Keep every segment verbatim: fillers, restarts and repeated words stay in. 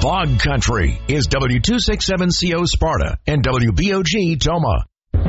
Fog Country is W two sixty-seven C O Sparta and W B O G Toma.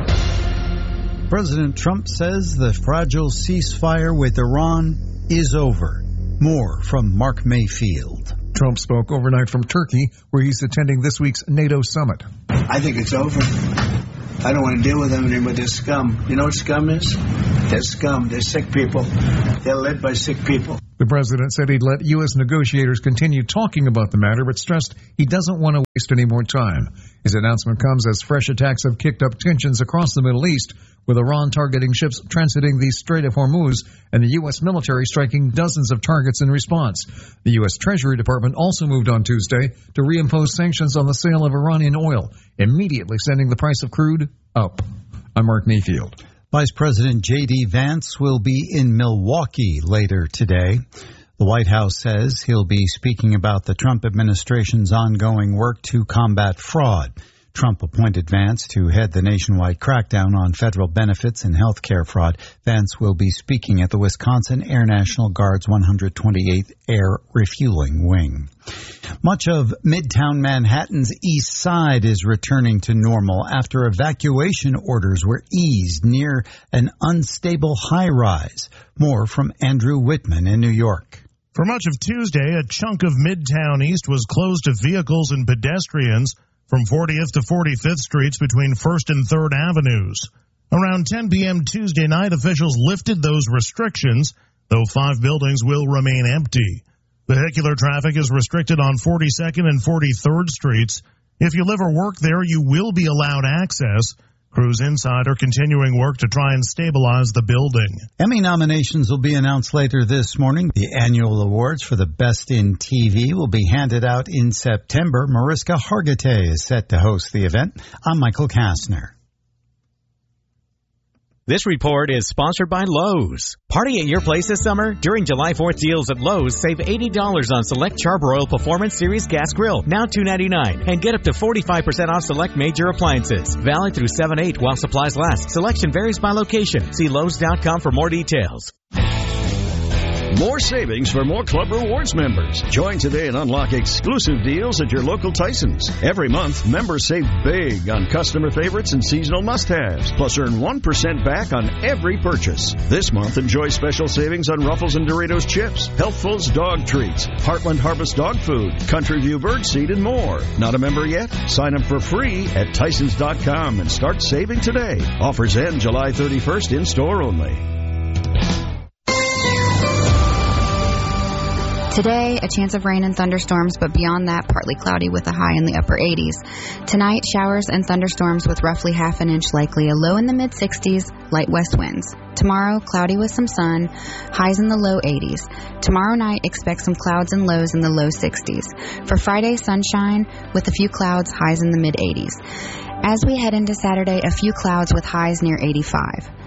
President Trump says the fragile ceasefire with Iran is over. More from Mark Mayfield. Trump spoke overnight from Turkey, where he's attending this week's NATO summit. I think it's over. I don't want to deal with them anymore. They're scum. You know what scum is? They're scum. They're sick people. They're led by sick people. The president said he'd let U S negotiators continue talking about the matter, but stressed he doesn't want to waste any more time. His announcement comes as fresh attacks have kicked up tensions across the Middle East, with Iran targeting ships transiting the Strait of Hormuz and the U S military striking dozens of targets in response. The U S Treasury Department also moved on Tuesday to reimpose sanctions on the sale of Iranian oil, immediately sending the price of crude up. I'm Mark Mayfield. Vice President J D. Vance will be in Milwaukee later today. The White House says he'll be speaking about the Trump administration's ongoing work to combat fraud. Trump appointed Vance to head the nationwide crackdown on federal benefits and health care fraud. Vance will be speaking at the Wisconsin Air National Guard's one hundred twenty-eighth Air Refueling Wing. Much of Midtown Manhattan's east side is returning to normal after evacuation orders were eased near an unstable high-rise. More from Andrew Whitman in New York. For much of Tuesday, a chunk of Midtown East was closed to vehicles and pedestrians from fortieth to forty-fifth Streets between first and third Avenues. Around ten p.m. Tuesday night, officials lifted those restrictions, though five buildings will remain empty. Vehicular traffic is restricted on forty-second and forty-third Streets. If you live or work there, you will be allowed access. Crews inside are continuing work to try and stabilize the building. Emmy nominations will be announced later this morning. The annual awards for the Best in T V will be handed out in September. Mariska Hargitay is set to host the event. I'm Michael Kastner. This report is sponsored by Lowe's. Party at your place this summer? During July fourth deals at Lowe's, save eighty dollars on select Char-Broil Performance Series Gas Grill, now two ninety-nine, and get up to forty-five percent off select major appliances. Valid through seven eight while supplies last. Selection varies by location. See Lowe's dot com for more details. More savings for more Club Rewards members. Join today and unlock exclusive deals at your local Tyson's. Every month, members save big on customer favorites and seasonal must-haves, plus earn one percent back on every purchase. This month, enjoy special savings on Ruffles and Doritos chips, Healthful's dog treats, Heartland Harvest dog food, Country View birdseed, and more. Not a member yet? Sign up for free at Tysons dot com and start saving today. Offers end July thirty-first, in-store only. Today, a chance of rain and thunderstorms, but beyond that, partly cloudy with a high in the upper eighties. Tonight, showers and thunderstorms with roughly half an inch likely, a low in the mid-sixties, light west winds. Tomorrow, cloudy with some sun, highs in the low eighties. Tomorrow night, expect some clouds and lows in the low sixties. For Friday, sunshine with a few clouds, highs in the mid-eighties. As we head into Saturday, a few clouds with highs near eighty-five.